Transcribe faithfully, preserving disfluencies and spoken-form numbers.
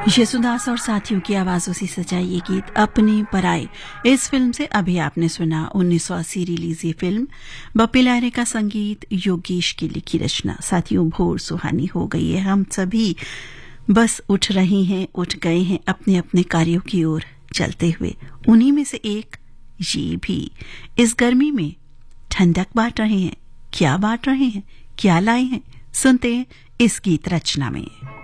यशुदास और साथियों की आवाजों से सजा ये गीत अपने पराए इस फिल्म से अभी आपने सुना। उन्नीस सौ अस्सी रिलीज ये फिल्म, बप्पी लहरे का संगीत, योगेश की लिखी रचना। साथियों, भोर सुहानी हो गई है, हम सभी बस उठ रहे हैं, उठ गए हैं अपने अपने कार्यों की ओर चलते हुए। उन्हीं में से एक ये भी इस गर्मी में ठंडक बांट रहे हैं। क्या बांट रहे हैं, क्या लाए हैं, सुनते हैं इस गीत रचना में।